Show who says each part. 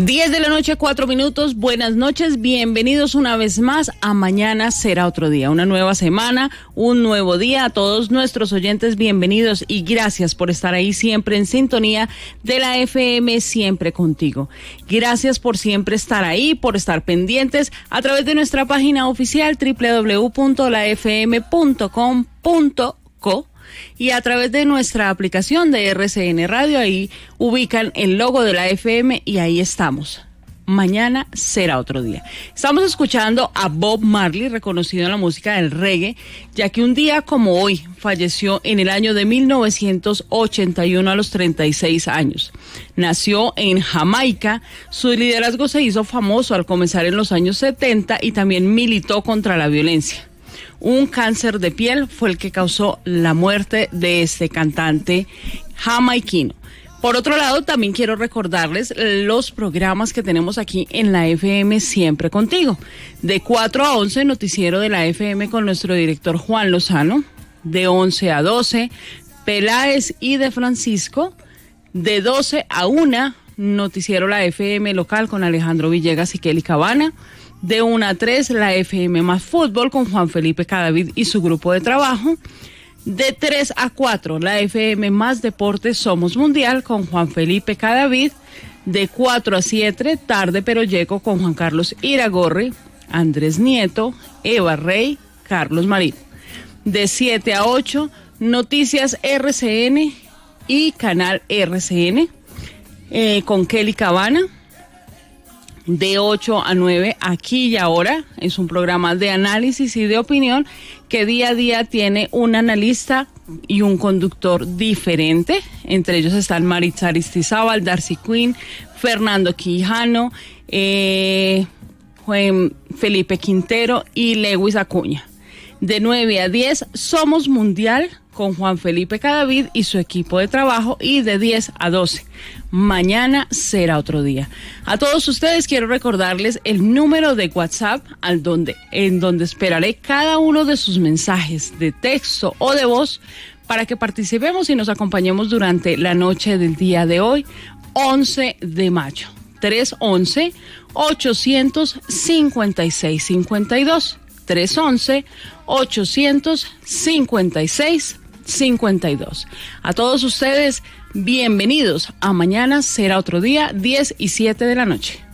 Speaker 1: 10 de la noche, 4 minutos. Buenas noches, bienvenidos una vez más a Mañana Será Otro Día. Una nueva semana, un nuevo día. A todos nuestros oyentes, bienvenidos y gracias por estar ahí siempre en sintonía de la FM, siempre contigo. Gracias por siempre estar ahí, por estar pendientes a través de nuestra página oficial www.lafm.com.co. Y a través de nuestra aplicación de RCN Radio, ahí ubican el logo de la FM y ahí estamos. Mañana será otro día. Estamos escuchando a Bob Marley, reconocido en la música del reggae, ya que un día como hoy falleció en el año de 1981 a los 36 años. Nació en Jamaica, su liderazgo se hizo famoso al comenzar en los años 70 y también militó contra la violencia. Un cáncer de piel fue el que causó la muerte de este cantante jamaiquino. Por otro lado, también quiero recordarles los programas que tenemos aquí en la FM Siempre Contigo. De 4 a 11, noticiero de la FM con nuestro director Juan Lozano. De 11 a 12, Peláez y de Francisco. De 12 a 1, noticiero la FM local con Alejandro Villegas y Kelly Cabana. De 1 a 3, la FM más fútbol con Juan Felipe Cadavid y su grupo de trabajo. De 3 a 4, la FM más deportes Somos Mundial con Juan Felipe Cadavid. De 4 a 7, Tarde pero Llego con Juan Carlos Iragorri, Andrés Nieto, Eva Rey, Carlos Marín. De 7 a 8, Noticias RCN y Canal RCN con Kelly Cabana. De 8 a 9, Aquí y Ahora, es un programa de análisis y de opinión que día a día tiene un analista y un conductor diferente. Entre ellos están Maritza Aristizábal, Darcy Quinn, Fernando Quijano, Felipe Quintero y Lewis Acuña. De 9 a 10, Somos Mundial con Juan Felipe Cadavid y su equipo de trabajo. Y de 10 a 12, Mañana Será Otro Día. A todos ustedes quiero recordarles el número de WhatsApp en donde esperaré cada uno de sus mensajes de texto o de voz para que participemos y nos acompañemos durante la noche del día de hoy, 11 de mayo. 311-856-52. 311-856-52. A todos ustedes, bienvenidos a Mañana Será Otro Día, 10 y 7 de la noche.